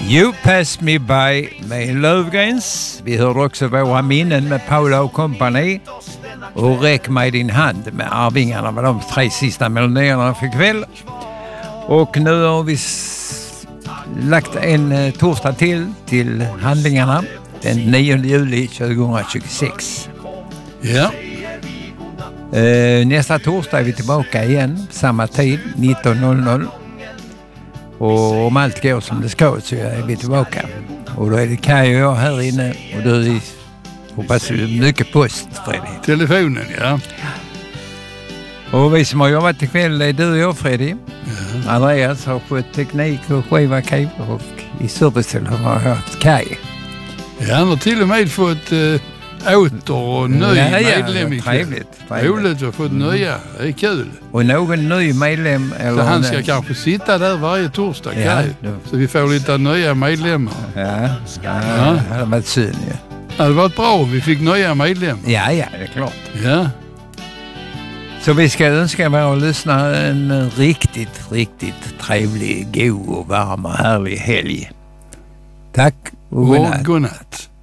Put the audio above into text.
You Pass Me By med Löfgrens. Vi hörde också Våra minnen med Paula och Company. Och Räck mig din hand med Arvingarna med de 3 sista melodierna för kväll. Och nu har vi lagt en torsdag till handlingarna. Den 9 juli 2026. Ja. Nästa torsdag är vi tillbaka igen. Samma tid, 19.00. Och om allt går som det ska så är vi tillbaka. Och då är det Kaj och jag här inne. Och du hoppas mycket post, Freddy. Telefonen, ja. Och vi som har jobbat ikväll är du och jag, Freddy. Ja. Andreas har fått teknik och skiva Kaj. Och i servicen har jag haft Kaj. Ja, han har till och med fått åter och ny medlem i trevligt. Roligt att få nya, det är kul. Och någon ny medlem. Eller så han ska kanske sitta där varje torsdag, Kaj. Så vi får lite nya medlemmar. Ja. Det hade varit synd, ja. Det hade varit bra om vi fick nya medlemmar. Ja, det är klart. Ja. Så vi ska önska våra lyssnare en riktigt trevlig, god och varm och härlig helg. Tack och godnatt. Godnatt.